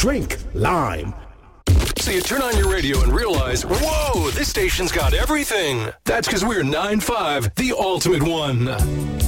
drink lime. So you turn on your radio and realize, whoa, this station's got everything. That's because we're 9-5, the ultimate one.